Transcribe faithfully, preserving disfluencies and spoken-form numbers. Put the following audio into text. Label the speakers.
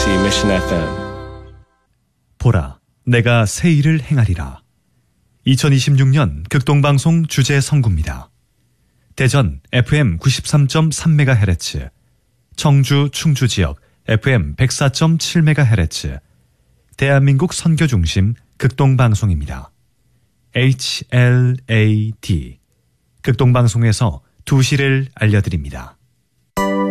Speaker 1: 케이비티 Mission 에프엠.
Speaker 2: 보라, 내가 새 일을 행하리라. 이천이십육 년 극동방송 주제 선구입니다. 대전 에프엠 구십삼 점 삼 메가헤르츠, 청주 충주 지역 에프엠 백사 점 칠 메가헤르츠, 대한민국 선교중심 극동방송입니다. 에이치엘에이디, 극동방송에서 두 시를 알려드립니다.